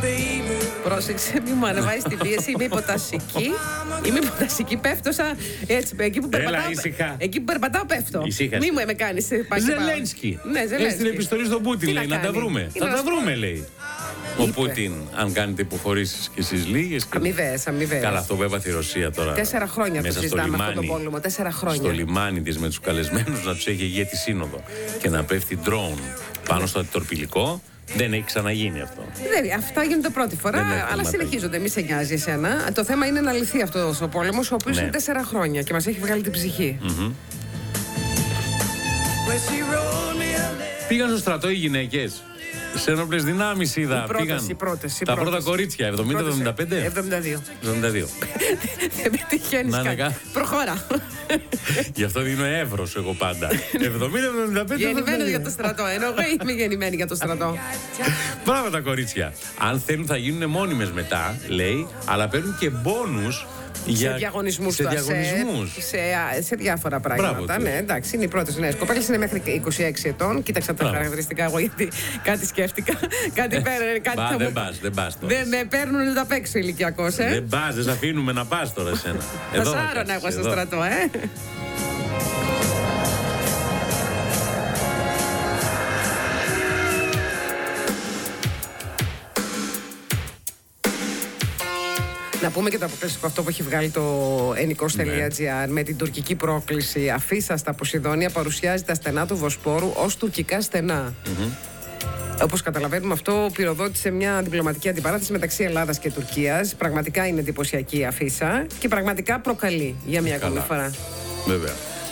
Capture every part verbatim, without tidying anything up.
Πρόσεξε, μη μου ανεβάζει την πίεση. Είμαι υποτασική. Είμαι υποτασική, πέφτω σαν έτσι. Εκεί που περπατάω, εκεί που περπατάω πέφτω. Ησύχασε. Μη μου με κάνει. Ζελένσκι. Ναι, Ζελένσκι. Έστειλε επιστολή στον Πούτιν, λέει, να τα βρούμε. Θα τα βρούμε, λέει. Ο Πούτιν, αν κάνετε υποχωρήσεις κι εσείς λίγες. Αμοιβαίες, αμοιβαίες. Καλά, αυτό που έπαθε η Ρωσία τώρα. Τέσσερα χρόνια το συζητάμε αυτό το πόλεμο. Τέσσερα χρόνια. Στο λιμάνι της με τους καλεσμένους να τους έχει ηγέτη σύνοδο και να πέφτει ντρόουν πάνω στο αντιτορπιλικό. Δεν έχει ξαναγίνει αυτό. Δεν, αυτά γίνονται πρώτη φορά, αλλά συνεχίζονται. Μη σε νοιάζει εσένα. Το θέμα είναι να λυθεί αυτό ο πόλεμο, ο οποίο ναι. είναι τέσσερα χρόνια και μας έχει βγάλει την ψυχή. Mm-hmm. Πήγαν στο στρατό οι γυναίκες. Σε ένοπλες δυνάμεις είδα. Οι πρώτες, πήγαν οι πρώτες, οι τα πρώτες. πρώτα κορίτσια, εβδομήντα εβδομήντα πέντε. εβδομήντα δύο. εβδομήντα δύο. Δεν πετυχαίνεις κάτι. Προχώρα. Γι' αυτό δίνω εύρος εγώ πάντα. εβδομήντα εβδομήντα πέντε. Γεννημένο για το στρατό. Ενώ εγώ είμαι γεννημένη για το στρατό. Μπράβο τα κορίτσια. Αν θέλουν θα γίνουν μόνιμες μετά, λέει, αλλά παίρνουν και μπόνους. Για... Σε διαγωνισμούς, σε, διαγωνισμούς. σε, σε, σε διάφορα πράγματα. Μπράβο, ναι, εντάξει, είναι οι πρώτες νέες κοπέλες, είναι μέχρι είκοσι έξι ετών. Κοίταξα τα χαρακτηριστικά εγώ, γιατί κάτι σκέφτηκα. Κάτι παίρνουν. Κάτι Μπα, θα δεν μου... πας, δεν πας τώρα. Δεν με παίρνουν τα παίξω ηλικιακός, ε. Δεν πας, δεν σε αφήνουμε να πας τώρα εσένα. Θα σάρωνα εγώ στο στρατό, ε. Να πούμε και το αποκλειστικό αυτό που έχει βγάλει το ενικός τελεία τζι άρ με την τουρκική πρόκληση. Αφίσα στα Ποσειδόνια παρουσιάζει τα στενά του Βοσπόρου ως τουρκικά στενά. Mm-hmm. Όπως καταλαβαίνουμε, αυτό πυροδότησε μια διπλωματική αντιπαράθεση μεταξύ Ελλάδας και Τουρκίας. Πραγματικά είναι εντυπωσιακή η αφίσα και πραγματικά προκαλεί για μια ακόμη φορά. Βέβαια.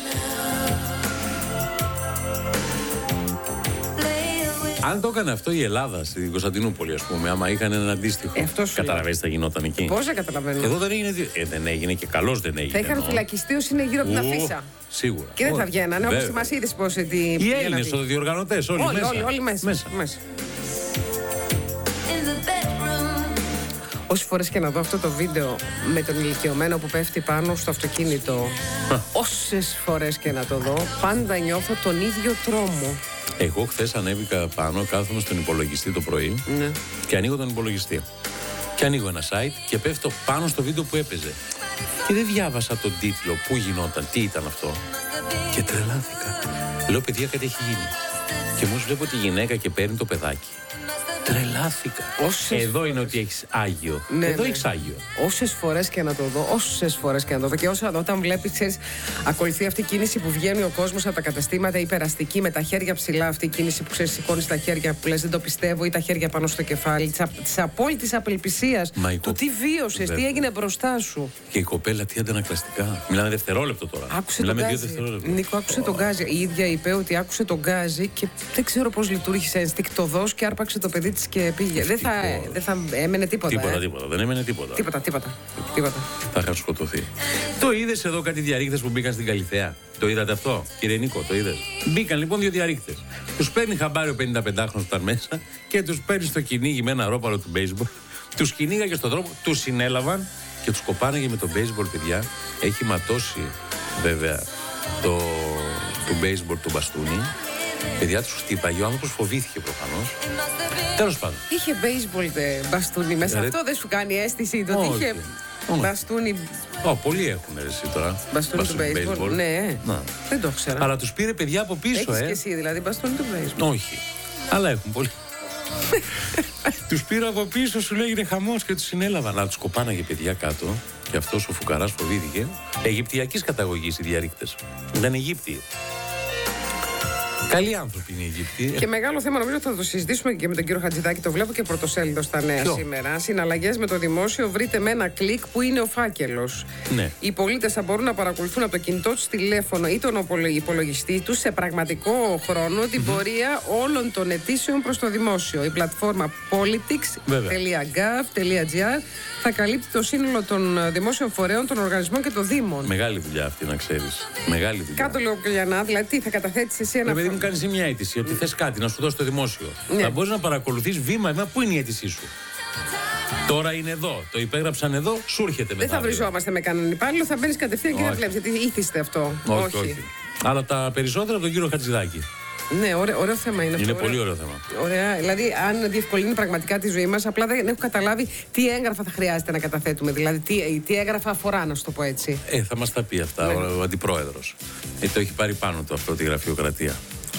Αν το έκανε αυτό η Ελλάδα στην Κωνσταντινούπολη, ας πούμε, άμα είχαν ένα αντίστοιχο. Καταλαβαίνεις τι θα γινόταν εκεί. Πώς δεν καταλαβαίνω. Εδώ δεν έγινε, ε, δεν έγινε και καλώς δεν έγινε. Θα είχαν φυλακιστεί όσοι είναι γύρω από την αφίσα. Σίγουρα. Και δεν θα βγαίνανε, όπως μας είδες πώς. Οι Έλληνες, οι διοργανωτές, όλοι, όλοι μέσα. Όλοι, όλοι μέσα. μέσα. μέσα. Όσες φορές και να δω αυτό το βίντεο με τον ηλικιωμένο που πέφτει πάνω στο αυτοκίνητο, όσες φορές και να το δω, πάντα νιώθω τον ίδιο τρόμο. Εγώ χθες ανέβηκα πάνω, κάθομαι στον υπολογιστή το πρωί, ναι, και ανοίγω τον υπολογιστή. Και ανοίγω ένα site και πέφτω πάνω στο βίντεο που έπαιζε. Και δεν διάβασα τον τίτλο, πού γινόταν, τι ήταν αυτό. Και τρελάθηκα. Λέω, παιδιά, κάτι έχει γίνει. Και μόλις βλέπω τη γυναίκα και παίρνει το παιδάκι. Τρελάθηκα. Όσες Εδώ είναι ότι έχεις Άγιο. Ναι, Εδώ ναι. έχεις Άγιο. Όσες φορές και να το δω, όσες φορές και να το δω. Και όσο όταν βλέπεις, ξέρεις, ακολουθεί αυτή η κίνηση που βγαίνει ο κόσμος από τα καταστήματα, η περαστική με τα χέρια ψηλά. Αυτή η κίνηση που ξέρεις, σηκώνεις τα χέρια που λες δεν το πιστεύω, ή τα χέρια πάνω στο κεφάλι. Της απόλυτης απελπισίας. Του κο... τι βίωσες, τι έγινε μπροστά σου. Και η κοπέλα τι αντανακλαστικά. Μιλάμε δευτερόλεπτο τώρα. Άκουσε Μιλάμε τον δύο γκάζι. δευτερόλεπτα. Νίκο, άκουσε oh. τον γκάζι. Η ίδια είπε ότι άκουσε τον γκάζι και δεν ξέρω πώς λειτουργήσε ενστικτωδώς και άρπαξε το παιδί της και πήγε. Δεν θα, δεν θα έμενε τίποτα. Τίποτα, ε. τίποτα. Δεν έμενε τίποτα. Τίποτα, τίποτα. τίποτα. Θα είχαν σκοτωθεί. Το είδες εδώ κάτι διαρρήκτες που μπήκαν στην Καλιθέα? Το είδατε αυτό, κύριε Νίκο, το είδες? Μπήκαν λοιπόν δύο διαρρήκτες. Τους παίρνει χαμπάρι ο πενηνταπεντάχρονος που ήταν μέσα και τους παίρνει στο κυνήγι με ένα ρόπαλο του baseball. Τους κυνήγαγε στον δρόμο, τους συνέλαβαν και τους κοπάναγε με το baseball, παιδιά. Έχει ματώσει βέβαια το, το baseball του μπαστούνι. Παιδιά, τους χτύπαγε, ο άνθρωπος φοβήθηκε προφανώς. Τέλος πάντων. Είχε baseball μπαστούνι μέσα. Ρε... Αυτό δεν σου κάνει αίσθηση το ότι είχε μπαστούνι. Ω, πολλοί έχουν εσύ τώρα. Μπαστούνι του baseball. baseball. Ναι, να. Δεν το ήξερα. Αλλά τους πήρε παιδιά από πίσω, Έχεις ε. και εσύ δηλαδή μπαστούνι του baseball? Όχι. Αλλά έχουν πολλοί. Τους πήρε από πίσω, σου λέγεται χαμός και τους συνέλαβαν. Αλλά τους κοπάναγε παιδιά κάτω. Και αυτός ο φουκαράς φοβήθηκε. Αιγυπτιακής καταγωγής οι διαρρήκτες. Ήταν Αιγύπτιοι. Καλοί άνθρωποι είναι οι Αιγύπτιοι. Και μεγάλο θέμα, νομίζω θα το συζητήσουμε και με τον κύριο Χατζηδάκη. Το βλέπω και πρωτοσέλιδο στα νέα Ποιο? σήμερα. Συναλλαγές με το δημόσιο. Βρείτε με ένα κλικ που είναι ο φάκελος. Ναι. Οι πολίτες θα μπορούν να παρακολουθούν από το κινητό τους τηλέφωνο ή τον υπολογιστή τους σε πραγματικό χρόνο την mm-hmm. πορεία όλων των αιτήσεων προς το δημόσιο. Η πλατφόρμα politics τελεία gov τελεία gr θα καλύπτει το σύνολο των δημόσιων φορέων, των οργανισμών και των δήμων. Μεγάλη δουλειά αυτή, να ξέρεις. Μεγάλη δουλειά. Κάτω λίγο Κολιανά, δηλαδή τι θα καταθέτεις εσύ ένα. Παιδί μου, κάνεις μια αίτηση ότι θες κάτι να σου δώσει το δημόσιο. Ναι. Θα μπορείς να παρακολουθείς βήμα-βήμα πού είναι η αίτησή σου. Τώρα είναι εδώ. Το υπέγραψαν εδώ, σου έρχεται μετά. Δεν θα βριζόμαστε με κανέναν υπάλληλο, θα μπαίνεις κατευθείαν και δεν βλέπεις. Γιατί ήθιστε αυτό. Όχι, όχι. όχι. Αλλά τα περισσότερα από τον κύριο Χατζηδάκη. Ναι, ωραίο, ωραίο θέμα είναι αυτό. Είναι πολύ ωραίο θέμα. Ωραία. Δηλαδή, αν διευκολύνει πραγματικά τη ζωή μας, απλά δεν έχω καταλάβει τι έγγραφα θα χρειάζεται να καταθέτουμε. Δηλαδή, τι, τι έγγραφα αφορά, να σου το πω έτσι. Ε, θα μας τα πει αυτά ναι. ο, ο αντιπρόεδρος. Ε, το έχει πάρει πάνω του αυτό τη γραφειοκρατία.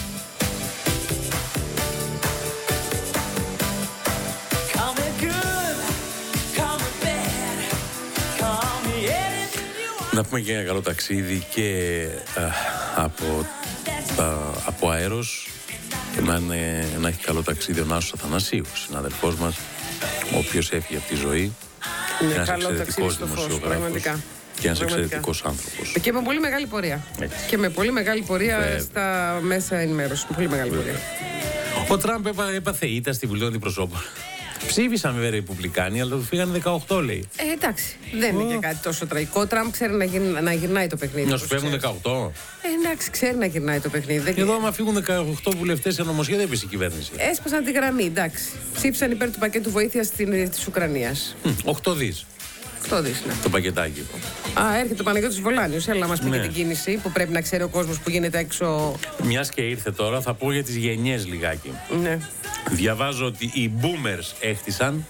Να πούμε και ένα καλό ταξίδι και α, από, α, από αέρος να, είναι, να έχει καλό ταξίδι ο Νάσος Αθανασίου, συναδελφός μας, ο οποίος έφυγε από τη ζωή. Είναι ένας καλό ταξίδι στο φως, πραγματικά. Και ένας εξαιρετικός άνθρωπος. Και με πολύ μεγάλη πορεία. Έτσι. Και με πολύ μεγάλη πορεία Βέβαια. στα μέσα ενημέρωση. Πολύ μεγάλη Βέβαια. πορεία. Ο Τραμπ έπαθε ήττα στη Βουλή των Αντιπροσώπων. Ψήφισαν βέβαια οι Ρεπουμπλικάνοι, αλλά του φύγανε δεκαοκτώ, λέει. Ε, εντάξει. Δεν oh. είναι και κάτι τόσο τραγικό. Ο Τραμπ ξέρει να, γυρ... να γυρνάει το παιχνίδι. Να σου φεύγουν δεκαοκτώ. Ε, εντάξει, ξέρει να γυρνάει το παιχνίδι. Και εδώ, άμα φύγουν δεκαοκτώ βουλευτές σε νομοσχέδιο, δεν έπεσε η κυβέρνηση. Έσπασαν τη γραμμή, εντάξει. Ψήφισαν υπέρ του πακέτου βοήθειας της Ουκρανίας. οκτώ δις. οκτώ δις, ναι. Το πακετάκι. Α, έρχεται ο Παναγιώτης Βολάνιος. Έλα να μας πει ναι. την κίνηση που πρέπει να ξέρει ο κόσμος που γίνεται έξω. Μιας και ήρθε τώρα, θα πω για τις γενιές λιγάκι. Ναι. Διαβάζω ότι οι boomers έχτισαν.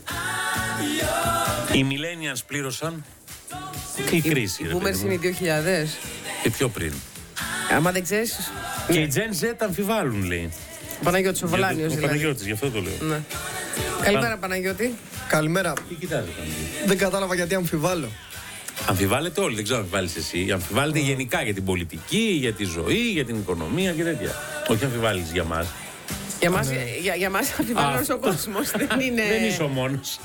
Οι millennials πλήρωσαν. Η κρίση. Οι boomers είναι οι δύο χιλιάδες. Και πιο πριν. Άμα δεν ξέρεις. Και οι Gen Z αμφιβάλλουν, λέει. Ο Παναγιώτης ο Βολάνιος. Ο δηλαδή. Παναγιώτης, γι' αυτό το λέω. Ναι. Καλημέρα, Παναγιώτη. Καλημέρα. Τι κοιτάζεις, δεν κατάλαβα γιατί αμφιβάλλω. Αμφιβάλλετε όλοι, δεν ξέρω αν αμφιβάλλεις εσύ. Αμφιβάλλετε mm. γενικά για την πολιτική, για τη ζωή, για την οικονομία και τέτοια. Όχι αμφιβάλλεις για μας. Για μας, ναι. για, για μας αμφιβάλλει ο κόσμος. δεν είναι. Δεν είσαι ο μόνος.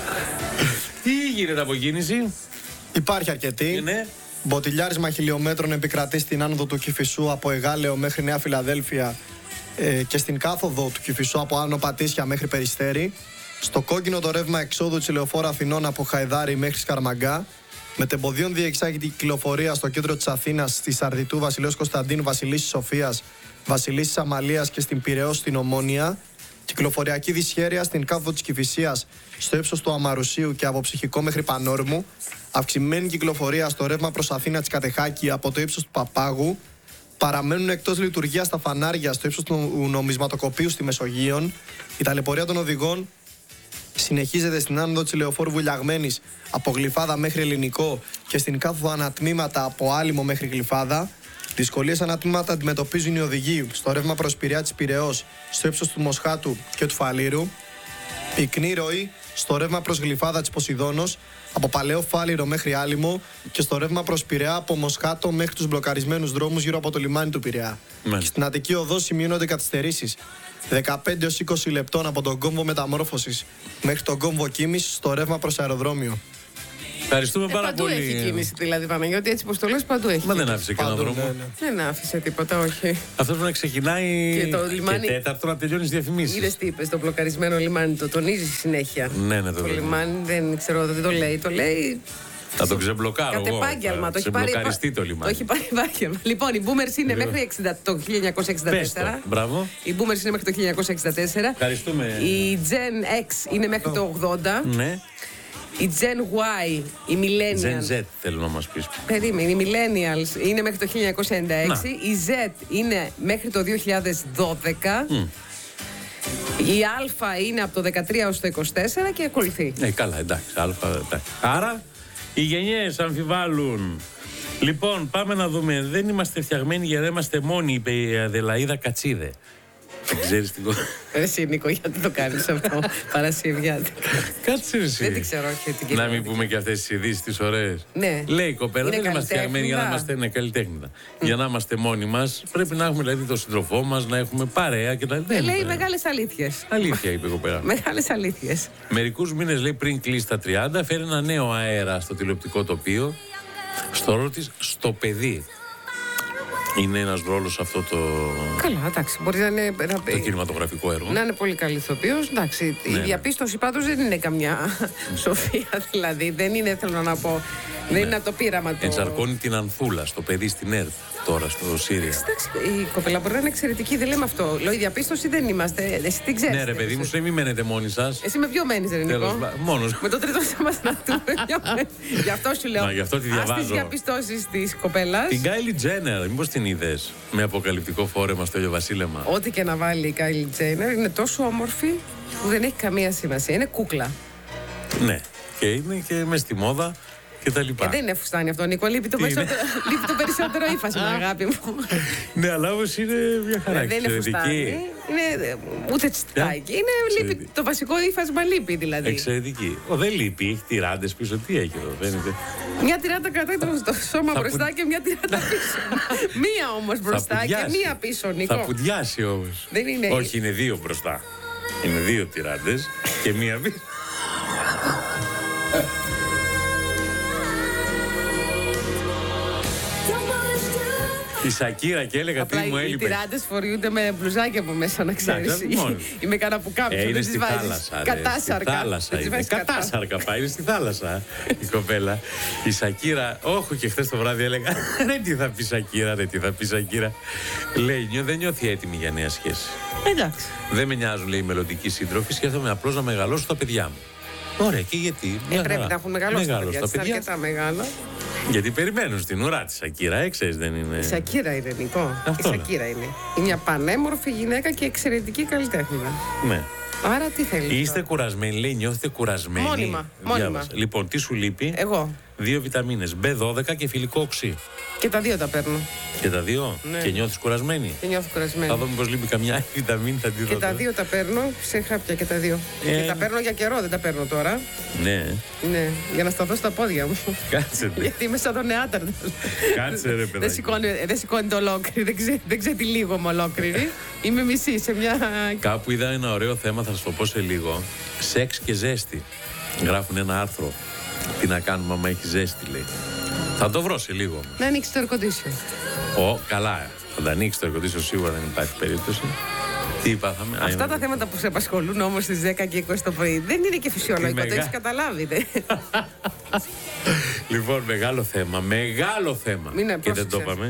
Τι γίνεται από κίνηση. Υπάρχει αρκετή. Ναι. Μποτιλιάρισμα χιλιόμετρων επικρατεί στην άνοδο του Κηφισού από Εγάλεο μέχρι Νέα Φιλαδέλφια ε, και στην κάθοδο του Κηφισού από Άνω Πατήσια μέχρι Περιστέρι. Στο κόκκινο το ρεύμα εξόδου της Λεωφόρου Αθηνών από Χαϊδάρι μέχρι Σκαρμαγκά. Μετεμποδίων διεξάγει την κυκλοφορία στο κέντρο της Αθήνας, στη Σαρδιτού, Βασιλέως Κωνσταντίνου, Βασιλίσσης Σοφίας, Βασιλίσσης Αμαλίας και στην Πειραιώ στην Ομόνια. Κυκλοφοριακή δυσχέρεια στην κάθοδο της Κηφισίας, στο ύψος του Αμαρουσίου και από Ψυχικό μέχρι Πανόρμου. Αυξημένη κυκλοφορία στο ρεύμα προς Αθήνα της Κατεχάκη από το ύψος του Παπάγου. Παραμένουν εκτός λειτουργίας τα φανάρια στο ύψος του Νομισματοκοπείου στη Μεσογείων. Η ταλαιπωρία των οδηγών συνεχίζεται στην άνοδο της Λεωφόρου Βουλιαγμένης από Γλυφάδα μέχρι Ελληνικό και στην κάθοδο ανατμήματα από Άλυμο μέχρι Γλυφάδα. Δυσκολίες ανατμήματα αντιμετωπίζουν οι οδηγοί στο ρεύμα προς Πειραιά της Πειραιώς, στο ύψος του Μοσχάτου και του Φαλήρου. Πυκνή ροή στο ρεύμα προς Γλυφάδα της Ποσειδώνος, από Παλαιό Φάληρο μέχρι Άλυμο και στο ρεύμα προς Πειραιά από Μοσχάτο μέχρι τους μπλοκαρισμένους δρόμους γύρω από το λιμάνι του Πειραιά. Και στην Αττική Οδό σημειώνονται καθυστερήσεις δεκαπέντε έως είκοσι λεπτών από τον κόμβο Μεταμόρφωσης μέχρι τον κόμβο Κίμης στο ρεύμα προς αεροδρόμιο. Ευχαριστούμε ε, πάρα παντού πολύ. Έχει κίνηση δηλαδή, Παναγιώτη, έτσι πως το λες, παντού έχει. Μα δεν άφησε κανένα δρόμο. Ναι, ναι. Δεν άφησε τίποτα, όχι. Αυτό πρέπει να ξεκινάει και, το λιμάνι... και τέταρτο να τελειώνει τις διαφημίσεις. Είδες τι είπες, το μπλοκαρισμένο λιμάνι το τονίζει συνέχεια. Ναι, ναι, το, το λιμάνι δεν ξέρω, δεν το λέει. Το λέει. Θα το ξεμπλοκάρω. Κατ' επάγγελμα. Το έχει πάρει το λιμάνι. Το έχει πάρει επάγγελμα. Λοιπόν, οι boomers είναι μέχρι το χίλια εννιακόσια εξήντα τέσσερα. Μπράβο. Οι boomers είναι μέχρι το χίλια εννιακόσια εξήντα τέσσερα. Ευχαριστούμε. Η Gen X είναι μέχρι το ογδόντα. Ναι. Η Gen Y, η Millennials. Gen Z θέλω να μας πεις. Περίμενε, οι Millennials είναι μέχρι το χίλια εννιακόσια ενενήντα έξι. Να. Η Z είναι μέχρι το δύο χιλιάδες δώδεκα. Mm. Η Α είναι από το δεκατρία έως το είκοσι τέσσερα και ακολουθεί. Ναι, καλά, εντάξει. Α, εντάξει. Άρα, οι γενιές αμφιβάλλουν. Λοιπόν, πάμε να δούμε. Δεν είμαστε φτιαγμένοι για να είμαστε μόνοι, είπε η Αδελαΐδα Κατσίδε. Δεν ξέρεις την κόρη. Εσύ, Νίκο, γιατί το κάνεις αυτό Παρασκευιάτικα. Κάτσε εσύ. Δεν την ξέρω, όχι την κυρία. Να μην πούμε και αυτές τις ειδήσεις τις ωραίες. Ναι. Λέει η κοπέλα, δεν είμαστε φτιαγμένοι για να είμαστε ναι, καλλιτέχνητα. Mm. Για να είμαστε μόνοι μας, πρέπει να έχουμε δηλαδή τον σύντροφό μας, να έχουμε παρέα και τα λοιπά. Λέει μεγάλες αλήθειες. Αλήθεια, είπε η κοπέλα. Μεγάλες αλήθειες. Μερικούς μήνες, λέει, πριν κλείσει τα τριάντα, φέρει ένα νέο αέρα στο τηλεοπτικό τοπίο. Στο ρόλο της στο παιδί. Είναι ένας ρόλος αυτό το. Καλά, εντάξει. Μπορεί να είναι. Το κινηματογραφικό έργο. Να είναι πολύ καλή ηθοποιός. Εντάξει. Ναι. Η διαπίστωση πάντως δεν είναι καμιά σοφία. Δηλαδή δεν είναι, θέλω να πω. Δεν ναι. είναι το πείραμα του. Ενσαρκώνει την Ανθούλα στο παιδί στην ΕΡΤ. τώρα στο Σύρια. Εντάξει, η κοπέλα μπορεί να είναι εξαιρετική, δεν λέμε αυτό. Λέω, η διαπίστωση δεν είμαστε. Εσύ τι ξέρεις. Ναι, ρε παιδί μου, σου μην μένετε μόνοι σας. Εσύ με ποιο μένεις, ρε Νικό? Μόνος. Με το τρίτο σώμα να του. Γι' αυτό σου λέω. Μα γι' αυτό τη διαβάζω. Ας τις διαπιστώσεις της κοπέλας. Την Κάιλι Τζένερ, μήπως την είδες με αποκαλυπτικό φόρεμα στο ηλιοβασίλεμα? Ό,τι και να βάλει η Κάιλι Τζένερ είναι τόσο όμορφη που δεν έχει καμία σημασία. Είναι κούκλα. Ναι, και είναι και μες στη μόδα και τα λοιπά. Ε, δεν είναι φουστάνι αυτό, Νίκο. Λείπει το, περισσότερο, λείπει το περισσότερο ύφασμα, αγάπη μου. Ναι, αλλά όμως είναι μια χαρά. Δεν είναι φουστάνι. Είναι ούτε τσιτάκι. Είναι λείπει, το βασικό ύφασμα λείπει δηλαδή. Εξαιρετική. Ο, δεν λείπει, έχει τυράντες πίσω. Τι έχει εδώ, φαίνεται. Μια τυράντα κρατάει το, το σώμα θα μπροστά που... και μια τυράντα πίσω. Μία όμως μπροστά και μία πίσω, Νίκο. Θα πουδιάσει όμως. Δεν είναι... Όχι, είναι δύο μπροστά. Είναι δύο τυράντες και μία πίσω. Η Σακύρα και έλεγα απλά τι μου έλειπε. Οι τυράντες φοριούνται με μπλουζάκια από μέσα, να ξέρεις. Ή με κανένα που κάποιο. Ε, είναι στη θάλασσα. Κατάσαρκα. Θάλασσα είναι. Κατάσαρκα πάει, είναι στη θάλασσα η κοπέλα. Η Σακύρα, όχι και χθες το βράδυ έλεγα, ρε τι θα πει Σακύρα, ρε τι θα πει Σακύρα. Λέει, νιώ, δεν νιώθει έτοιμη για νέα σχέση. Εντάξει. Δεν με νοιάζουν, λέει, οι μελλοντικοί σύντροφοι, σκέφτομαι απλώς να μεγαλώσω τα παιδιά μου. Ωραία, και γιατί. Ε, πρέπει να έχουν μεγαλώσει τα παιδιά, παιδιά. Είναι αρκετά μεγάλα. Γιατί περιμένουν στην ουρά τη Σακύρα, έξερες δεν είναι. Η Σακύρα είναι, Νικό. Αυτό η Σακύρα είναι. Είναι μια πανέμορφη γυναίκα και εξαιρετική καλλιτέχνηδα. Ναι. Άρα τι θέλει. Είστε τώρα κουρασμένοι, λέει, νιώθετε κουρασμένοι. Μόνιμα. Μόνιμα. Λοιπόν, τι σου λείπει? Εγώ. Δύο βιταμίνες, μπι δώδεκα και φιλικό οξύ. Και τα δύο τα παίρνω. Και τα δύο? Ναι. Και νιώθεις κουρασμένη? Και νιώθω κουρασμένη. Θα δω μήπως λείπει καμιά άλλη βιταμίνη, θα τη δω. Και τα δύο τα παίρνω σε χάπια και τα δύο. Ε... Και τα παίρνω για καιρό, δεν τα παίρνω τώρα. Ναι. Ναι, για να σταθώ στα πόδια μου. Κάτσε. Γιατί είμαι σαν τον νεάτερ. Κάτσε, ρε παιδάκι. Δεν σηκώνει, δεν σηκώνει το ολόκληρη, δεν, ξέ, δεν ξετυλίγομαι ολόκληρη. Είμαι μισή σε μια. Κάπου είδα ένα ωραίο θέμα, θα σας το πω σε λίγο. Σεξ και ζέστη. Γράφουν ένα άρθρο. Τι να κάνουμε άμα έχει ζέστη, λέει. Θα το βρω σε λίγο. Να ανοίξει το air condition. Ω, καλά. Θα τα ανοίξει το air condition, σίγουρα δεν υπάρχει περίπτωση. Τι είπαμε. Αυτά Α, τα θέματα που σε απασχολούν όμως στις δέκα και είκοσι το πρωί δεν είναι και φυσιολογικό. Μεγα... Το έχεις καταλάβει, δε. Λοιπόν, μεγάλο θέμα. Μεγάλο θέμα. Μην και δεν το είπαμε.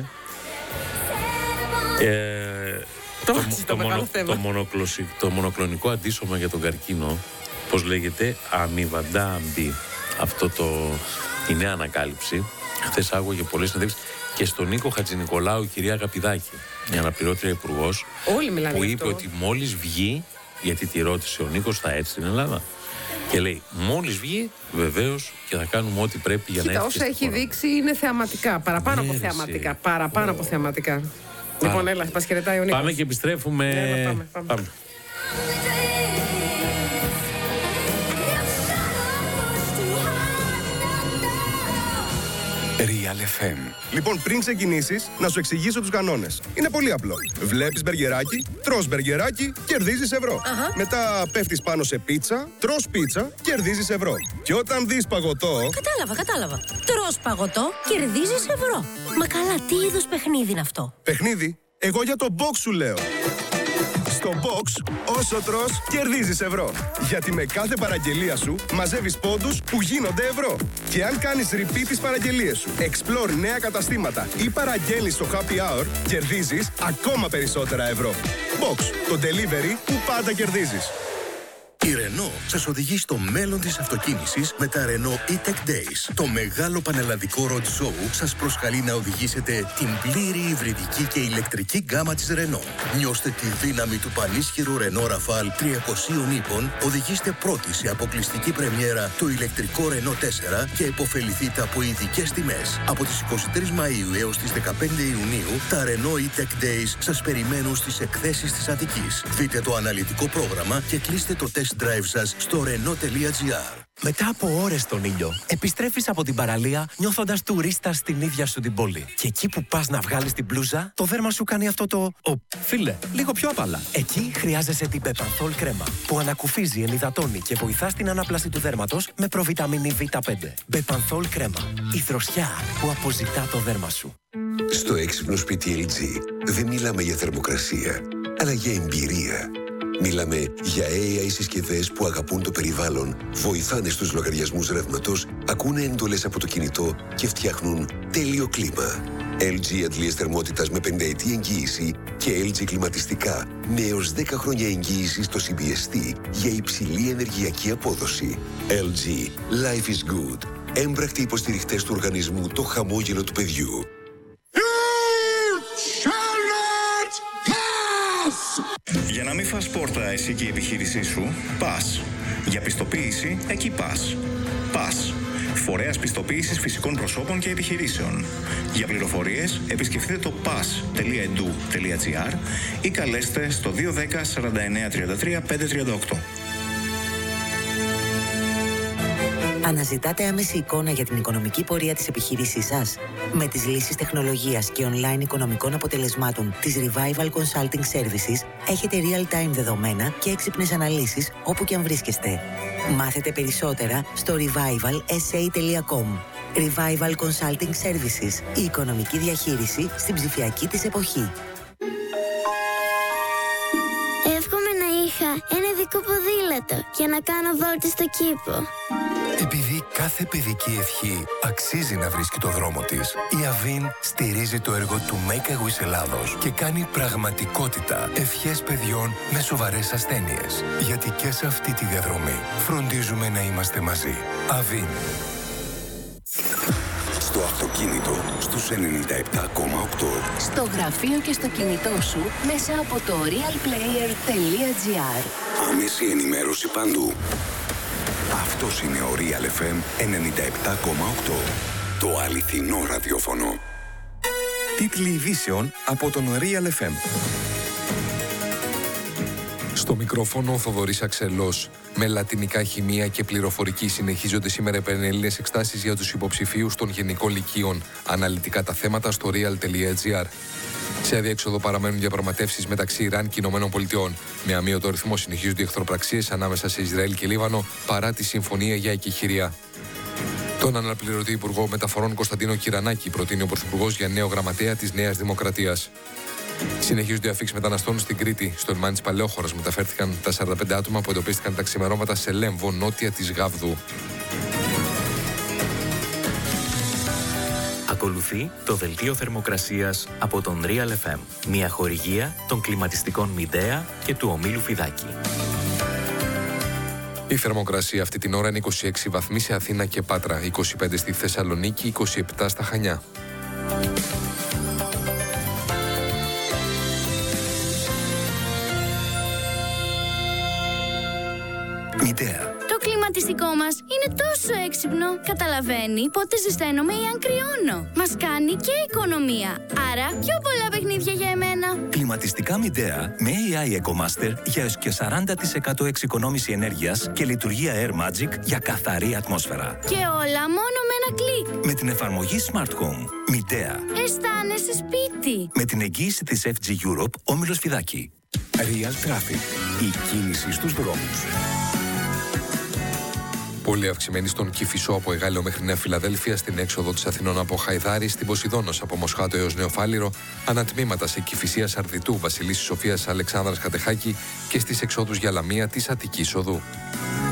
Ε, το, το, το, το, μονο, το, μονοκλωσι, το μονοκλονικό αντίσωμα για τον καρκίνο, πώς λέγεται, αμιβαντάμπι. Αυτό το, η νέα ανακάλυψη. Χθες άκουγε πολλές συνέντευξεις και στον Νίκο Χατζηνικολάου, η κυρία Αγαπηδάκη, η αναπληρώτρια υπουργός, που είπε αυτό. Ότι μόλις βγει, γιατί τη ρώτησε ο Νίκος, θα έρθει στην Ελλάδα. Και λέει, μόλις βγει, βεβαίως και θα κάνουμε ό,τι πρέπει για Κοίτα, να έρθει. Όσα έχει χώρα. Δείξει είναι θεαματικά, παραπάνω ναι, από θεαματικά. Ρε. Παραπάνω oh. από θεαματικά. Πάρα. Λοιπόν, έλα, μας χαιρετάει ο Νίκος. Πάμε και επιστρέφουμε. Ναι, πάμε, πάμε. πάμε. Real εφ εμ. Λοιπόν, πριν ξεκινήσεις, να σου εξηγήσω τους κανόνες. Είναι πολύ απλό. Βλέπεις μπεργκεράκι, τρως μπεργκεράκι, κερδίζεις ευρώ. Uh-huh. Μετά πέφτεις πάνω σε πίτσα, τρως πίτσα, κερδίζεις ευρώ. Και όταν δεις παγωτό... Κατάλαβα, κατάλαβα. Τρως παγωτό, κερδίζεις ευρώ. Μα καλά, τι είδους παιχνίδι είναι αυτό? Παιχνίδι? Εγώ για το box σου λέω. Στο box, όσο τρως, κερδίζεις ευρώ. Γιατί με κάθε παραγγελία σου μαζεύεις πόντους που γίνονται ευρώ. Και αν κάνεις repeat τις παραγγελίες σου, explore νέα καταστήματα ή παραγγέλνεις στο happy hour, κερδίζεις ακόμα περισσότερα ευρώ. Box, το delivery που πάντα κερδίζεις. Η Renault σας οδηγεί στο μέλλον της αυτοκίνησης με τα Renault E-Tech Days. Το μεγάλο πανελλαδικό road show σας προσκαλεί να οδηγήσετε την πλήρη υβριδική και ηλεκτρική γκάμα της Renault. Νιώστε τη δύναμη του πανίσχυρου Renault Rafale τριακοσίων ύπων, οδηγήστε πρώτοι σε αποκλειστική πρεμιέρα το ηλεκτρικό Renault τέσσερα και επωφεληθείτε από ειδικές τιμές. Από τις εικοστή τρίτη Μαΐου έως τις δεκαπέντε Ιουνίου, τα Renault E-Tech Days σας περιμένουν στις εκθέσεις της Αττικής. Δείτε το αναλυτικό πρόγραμμα και κλείστε το τεστ drive σας στο renault τελεία gr. Μετά από ώρες στον ήλιο, επιστρέφεις από την παραλία νιώθοντας τουρίστα στην ίδια σου την πόλη. Και εκεί που πας να βγάλεις την μπλούζα, το δέρμα σου κάνει αυτό το «Ω, φίλε, λίγο πιο απαλά». Εκεί χρειάζεσαι την Bepanthol κρέμα, που ανακουφίζει, ενυδατώνει και βοηθά στην ανάπλαση του δέρματος με προβιταμίνη βι πέντε. Bepanthol κρέμα, η δροσιά που αποζητά το δέρμα σου. Στο έξυπνο σπίτι ελ τζι δεν μιλάμε για θερμοκρασία, αλλά για εμπειρία. Μιλάμε για έι άι συσκευές που αγαπούν το περιβάλλον, βοηθάνε στους λογαριασμούς ρεύματος, ακούνε εντολές από το κινητό και φτιάχνουν τέλειο κλίμα. ελ τζι αντλίες θερμότητας με πενταετή εγγύηση και ελ τζι κλιματιστικά με έως δέκα χρόνια εγγύηση στο σι μπι ες τι για υψηλή ενεργειακή απόδοση. ελ τζι. Life is good. Έμπρακτοι υποστηριχτές του οργανισμού Το Χαμόγελο του Παιδιού. Για να μην φας πόρτα εσύ και η επιχείρησή σου, πας. Για πιστοποίηση, εκεί πας. Πας. Φορέας πιστοποίησης φυσικών προσώπων και επιχειρήσεων. Για πληροφορίες, επισκεφτείτε το πας τελεία ι ντι ου τελεία τζι άρ ή καλέστε στο δύο ένα μηδέν σαράντα εννέα τριάντα τρία πεντακόσια τριάντα οκτώ. Αναζητάτε άμεση εικόνα για την οικονομική πορεία της επιχείρησής σας? Με τις λύσεις τεχνολογίας και online οικονομικών αποτελεσμάτων της Revival Consulting Services έχετε real-time δεδομένα και έξυπνες αναλύσεις όπου και αν βρίσκεστε. Μάθετε περισσότερα στο revival s a τελεία com. Revival Consulting Services. Η οικονομική διαχείριση στην ψηφιακή της εποχή. Εύχομαι να είχα ένα ειδικό ποδήλατο για να κάνω βόλτες στο κήπο. Επειδή κάθε παιδική ευχή αξίζει να βρίσκει το δρόμο της, η Avin στηρίζει το έργο του Make a Wish Ελλάδος και κάνει πραγματικότητα ευχές παιδιών με σοβαρές ασθένειες. Γιατί και σε αυτή τη διαδρομή φροντίζουμε να είμαστε μαζί. Avin. Στο αυτοκίνητο στους ενενήντα επτά κόμμα οκτώ. Στο γραφείο και στο κινητό σου μέσα από το realplayer τελεία τζι άρ. Άμεση ενημέρωση παντού. Αυτός είναι ο Real εφ εμ ενενήντα επτά κόμμα οκτώ. Το αληθινό ραδιόφωνο. Τίτλοι ειδήσεων από τον Real εφ εμ. Στο μικρόφωνο ο Θοδωρής Αξελός. Με λατινικά, χημεία και πληροφορική συνεχίζονται σήμερα πανελλήνιες εξετάσεις για τους υποψηφίους των Γενικών Λυκείων. Αναλυτικά τα θέματα στο real τελεία τζι άρ. Σε αδιέξοδο παραμένουν διαπραγματεύσεις μεταξύ Ιράν και Ηνωμένων Πολιτειών. Με αμύωτο ρυθμό συνεχίζονται οι εχθροπραξίες ανάμεσα σε Ισραήλ και Λίβανο παρά τη συμφωνία για εκεχηρία. Τον αναπληρωτή Υπουργό Μεταφορών Κωνσταντίνο Κυρανάκη προτείνει ο Πρωθυπουργός για νέο γραμματέα της Νέας Δημοκρατίας. Συνεχίζονται οι αφίξεις μεταναστών στην Κρήτη. Στο λιμάνι της Παλαιόχωρας μεταφέρθηκαν τα σαράντα πέντε άτομα που εντοπίστηκαν τα ξημερώματα σε Λέμβο, νότια της Γάβδου. Ακολουθεί το δελτίο θερμοκρασίας από τον Real εφ εμ. Μια χορηγία των κλιματιστικών Midea και του ομίλου Φιδάκη. Η θερμοκρασία αυτή την ώρα είναι είκοσι έξι βαθμοί σε Αθήνα και Πάτρα, είκοσι πέντε στη Θεσσαλονίκη, είκοσι επτά στα Χανιά. Midea. Το κλιματιστικό μας είναι τόσο έξυπνο. Καταλαβαίνει πότε ζεσταίνομαι ή αν κρυώνω. Μας κάνει και οικονομία. Άρα πιο πολλά παιχνίδια για εμένα. Κλιματιστικά Midea με έι άι EcoMaster για έως και σαράντα τοις εκατό εξοικονόμηση ενέργειας και λειτουργία Air Magic για καθαρή ατμόσφαιρα. Και όλα μόνο με ένα κλικ. Με την εφαρμογή Smart Home. Midea. Αισθάνεσαι σπίτι. Με την εγγύηση της εφ τζι Europe, όμιλος Φιδάκη. Real Traffic. Η κίνηση στους δρόμους. Πολύ αυξημένη στον Κηφισό από Εγάλεο μέχρι Νέα Φιλαδέλφια, στην έξοδο της Αθηνών από Χαϊδάρη, στην Ποσειδώνος από Μοσχάτο έως Νεοφάλιρο, ανατμήματα σε Κηφισίας Αρδιτού, Βασιλίσσης Σοφίας Αλεξάνδρας Κατεχάκη και στις εξόδους για Λαμία της Αττικής Οδού.